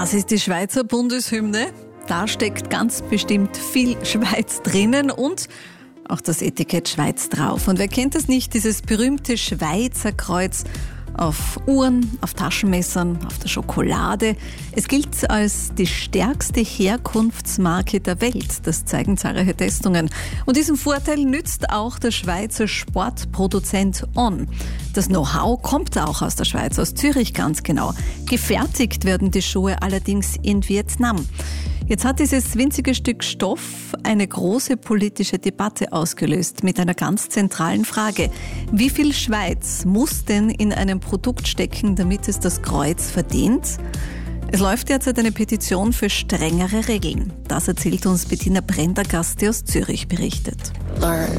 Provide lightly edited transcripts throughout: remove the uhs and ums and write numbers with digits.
Das ist die Schweizer Bundeshymne. Da steckt ganz bestimmt viel Schweiz drinnen und auch das Etikett Schweiz drauf. Und wer kennt das nicht, dieses berühmte Schweizer Kreuz auf Uhren, auf Taschenmessern, auf der Schokolade. Es gilt als die stärkste Herkunftsmarke der Welt. Das zeigen zahlreiche Testungen. Und diesen Vorteil nützt auch der Schweizer Sportproduzent On. Das Know-how kommt auch aus der Schweiz, aus Zürich ganz genau. Gefertigt werden die Schuhe allerdings in Vietnam. Jetzt hat dieses winzige Stück Stoff eine große politische Debatte ausgelöst mit einer ganz zentralen Frage. Wie viel Schweiz muss denn in einem Produkt stecken, damit es das Kreuz verdient? Es läuft derzeit eine Petition für strengere Regeln. Das erzählt uns Bettina Prendergast, die aus Zürich berichtet. Learn.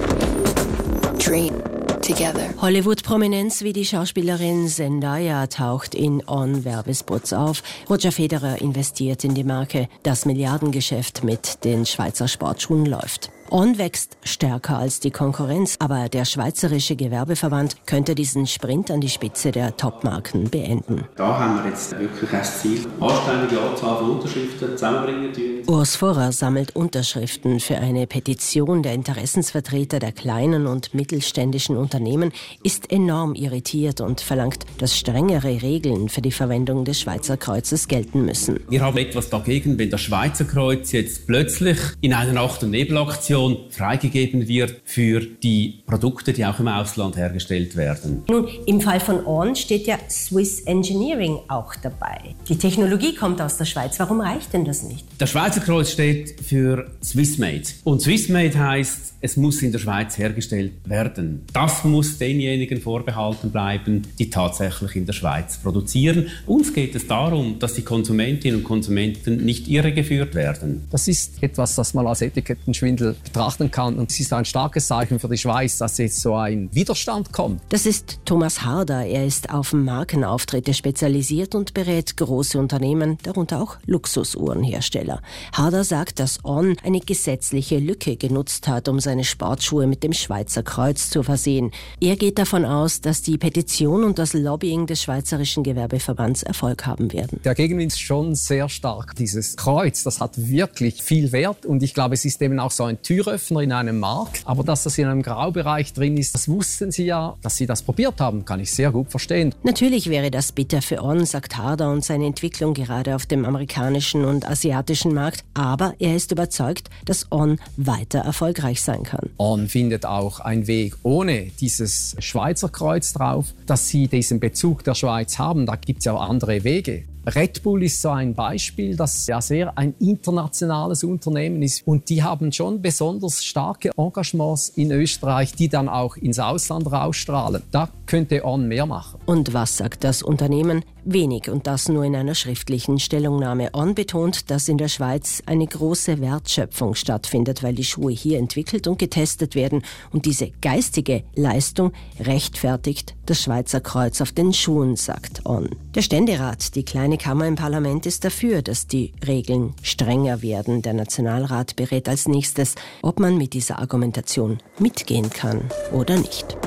Dream. Hollywood-Prominenz wie die Schauspielerin Zendaya taucht in On-Werbespots auf. Roger Federer investiert in die Marke. Das Milliardengeschäft mit den Schweizer Sportschuhen läuft. On wächst stärker als die Konkurrenz, aber der Schweizerische Gewerbeverband könnte diesen Sprint an die Spitze der Topmarken beenden. Da haben wir jetzt wirklich als Ziel, anständige Anzahl von Unterschriften zusammenbringen. Urs Vorer sammelt Unterschriften für eine Petition der Interessensvertreter der kleinen und mittelständischen Unternehmen, ist enorm irritiert und verlangt, dass strengere Regeln für die Verwendung des Schweizer Kreuzes gelten müssen. Wir haben etwas dagegen, wenn das Schweizer Kreuz jetzt plötzlich in einer Nacht- und Nebelaktion freigegeben wird für die Produkte, die auch im Ausland hergestellt werden. Nun, im Fall von On steht ja Swiss Engineering auch dabei. Die Technologie kommt aus der Schweiz. Warum reicht denn das nicht? Das Schweizer Kreuz steht für Swissmade. Und Swissmade heisst, es muss in der Schweiz hergestellt werden. Das muss denjenigen vorbehalten bleiben, die tatsächlich in der Schweiz produzieren. Uns geht es darum, dass die Konsumentinnen und Konsumenten nicht irregeführt werden. Das ist etwas, das man als Etikettenschwindel betrachten kann. Und es ist ein starkes Zeichen für die Schweiz, dass jetzt so ein Widerstand kommt. Das ist Thomas Harder. Er ist auf Markenauftritte spezialisiert und berät große Unternehmen, darunter auch Luxusuhrenhersteller. Harder sagt, dass On eine gesetzliche Lücke genutzt hat, um seine Sportschuhe mit dem Schweizer Kreuz zu versehen. Er geht davon aus, dass die Petition und das Lobbying des Schweizerischen Gewerbeverbands Erfolg haben werden. Der Gegenwind ist schon sehr stark. Dieses Kreuz, das hat wirklich viel Wert und ich glaube, es ist eben auch so ein Türöffner in einem Markt. Aber dass das in einem Graubereich drin ist, das wussten Sie ja. Dass Sie das probiert haben, kann ich sehr gut verstehen. Natürlich wäre das bitter für On, sagt Harder, und seine Entwicklung gerade auf dem amerikanischen und asiatischen Markt. Aber er ist überzeugt, dass On weiter erfolgreich sein kann. On findet auch einen Weg ohne dieses Schweizer Kreuz drauf, dass Sie diesen Bezug der Schweiz haben. Da gibt es ja auch andere Wege. Red Bull ist so ein Beispiel, das ja sehr ein internationales Unternehmen ist und die haben schon besonders starke Engagements in Österreich, die dann auch ins Ausland rausstrahlen. Da könnte On mehr machen. Und was sagt das Unternehmen? Wenig und das nur in einer schriftlichen Stellungnahme. On betont, dass in der Schweiz eine große Wertschöpfung stattfindet, weil die Schuhe hier entwickelt und getestet werden und diese geistige Leistung rechtfertigt das Schweizer Kreuz auf den Schuhen, sagt On. Der Ständerat, die kleine Kammer im Parlament, ist dafür, dass die Regeln strenger werden. Der Nationalrat berät als nächstes, ob man mit dieser Argumentation mitgehen kann oder nicht.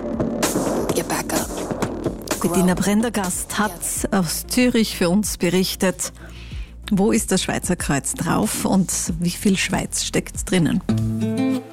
Bettina Prendergast hat aus Zürich für uns berichtet, wo ist das Schweizer Kreuz drauf und wie viel Schweiz steckt drinnen.